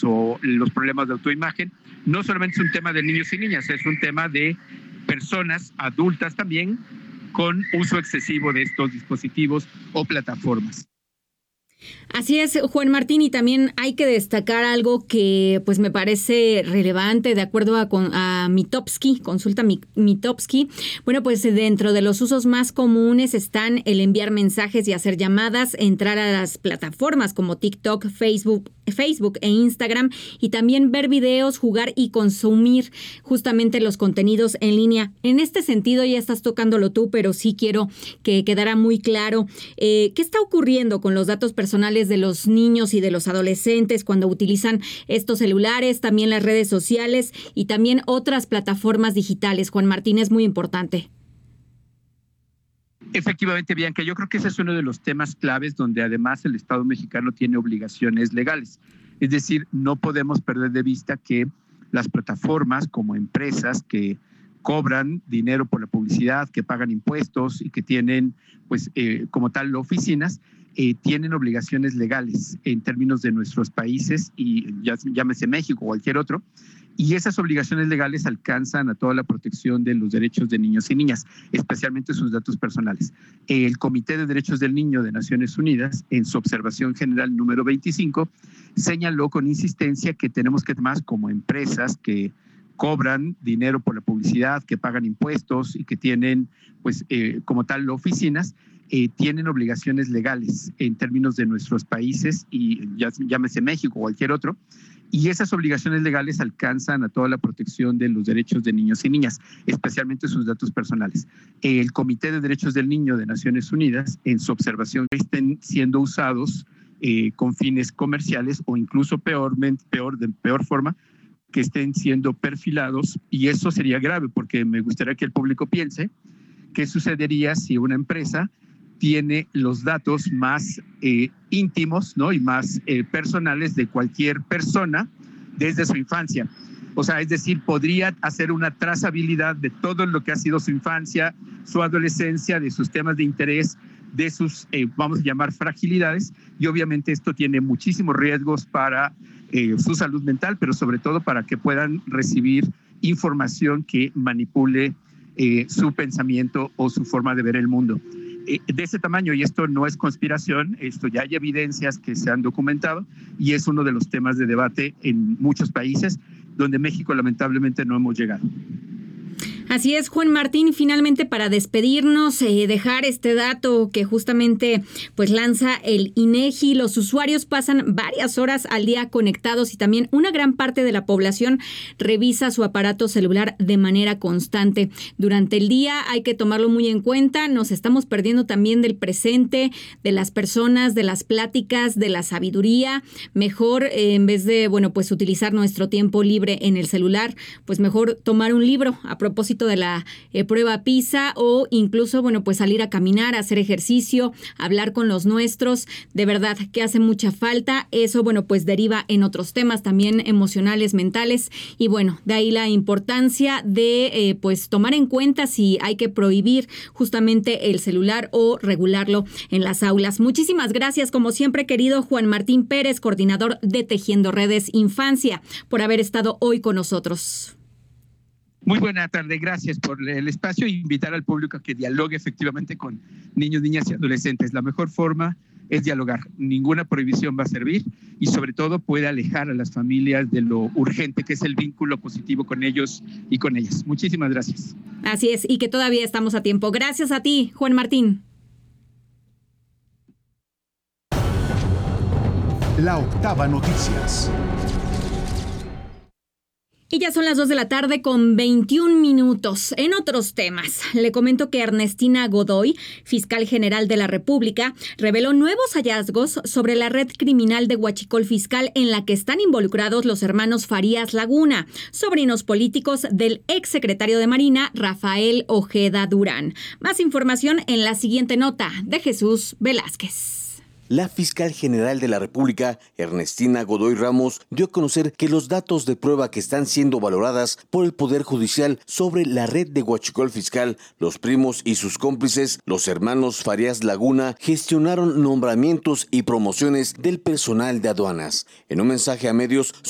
o los problemas de autoimagen. No solamente es un tema de niños y niñas, es un tema de personas adultas también con uso excesivo de estos dispositivos o plataformas. Así es, Juan Martín, y también hay que destacar algo que pues me parece relevante de acuerdo a Mitofsky, consulta Mitofsky. Bueno, pues dentro de los usos más comunes están el enviar mensajes y hacer llamadas, entrar a las plataformas como TikTok, Facebook e Instagram, y también ver videos, jugar y consumir justamente los contenidos en línea. En este sentido ya estás tocándolo tú, pero sí quiero que quedara muy claro qué está ocurriendo con los datos personales de los niños y de los adolescentes cuando utilizan estos celulares, también las redes sociales y también otras plataformas digitales. Juan Martín, es muy importante. Efectivamente, Bianca, yo creo que ese es uno de los temas claves donde además el Estado mexicano tiene obligaciones legales. Es decir, no podemos perder de vista que las plataformas como empresas que cobran dinero por la publicidad, que pagan impuestos y que tienen, pues, como tal, oficinas, tienen obligaciones legales en términos de nuestros países, y llámese México o cualquier otro, y esas obligaciones legales alcanzan a toda la protección de los derechos de niños y niñas, especialmente sus datos personales. El Comité de Derechos del Niño de Naciones Unidas, en su observación general número 25, señaló con insistencia que tenemos que, más como empresas que cobran dinero por la publicidad, que pagan impuestos y que tienen, pues, como tal, oficinas, tienen obligaciones legales en términos de nuestros países, y llámese México o cualquier otro, y esas obligaciones legales alcanzan a toda la protección de los derechos de niños y niñas, especialmente sus datos personales. El Comité de Derechos del Niño de Naciones Unidas, en su observación, estén siendo usados con fines comerciales o incluso de peor forma, que estén siendo perfilados, y eso sería grave porque me gustaría que el público piense qué sucedería si una empresa tiene los datos más íntimos, ¿no?, y más personales de cualquier persona desde su infancia. O sea, es decir, podría hacer una trazabilidad de todo lo que ha sido su infancia, su adolescencia, de sus temas de interés, de sus, vamos a llamar, fragilidades, y obviamente esto tiene muchísimos riesgos para su salud mental, pero sobre todo para que puedan recibir información que manipule su pensamiento o su forma de ver el mundo. De ese tamaño, y esto no es conspiración, esto ya hay evidencias que se han documentado y es uno de los temas de debate en muchos países donde México lamentablemente no hemos llegado. Así es, Juan Martín, finalmente para despedirnos, dejar este dato que justamente pues lanza el INEGI. Los usuarios pasan varias horas al día conectados y también una gran parte de la población revisa su aparato celular de manera constante. Durante el día hay que tomarlo muy en cuenta, nos estamos perdiendo también del presente, de las personas, de las pláticas, de la sabiduría. Mejor, en vez de, pues utilizar nuestro tiempo libre en el celular, pues mejor tomar un libro a propósito de la prueba PISA, o incluso, pues salir a caminar, a hacer ejercicio, hablar con los nuestros. De verdad que hace mucha falta. Eso, pues deriva en otros temas también emocionales, mentales, y de ahí la importancia de pues tomar en cuenta si hay que prohibir justamente el celular o regularlo en las aulas. Muchísimas gracias, como siempre, querido Juan Martín Pérez, coordinador de Tejiendo Redes Infancia, por haber estado hoy con nosotros. Muy buena tarde, gracias por el espacio e invitar al público a que dialogue efectivamente con niños, niñas y adolescentes. La mejor forma es dialogar, ninguna prohibición va a servir y sobre todo puede alejar a las familias de lo urgente que es el vínculo positivo con ellos y con ellas. Muchísimas gracias. Así es, y que todavía estamos a tiempo. Gracias a ti, Juan Martín. La Octava Noticias. Y ya son las 2 de la tarde con 21 minutos. En otros temas, le comento que Ernestina Godoy, fiscal general de la República, reveló nuevos hallazgos sobre la red criminal de Huachicol Fiscal en la que están involucrados los hermanos Farías Laguna, sobrinos políticos del exsecretario de Marina, Rafael Ojeda Durán. Más información en la siguiente nota de Jesús Velázquez. La fiscal general de la República, Ernestina Godoy Ramos, dio a conocer que los datos de prueba que están siendo valoradas por el Poder Judicial sobre la red de Huachicol Fiscal, los primos y sus cómplices, los hermanos Farías Laguna, gestionaron nombramientos y promociones del personal de aduanas. En un mensaje a medios,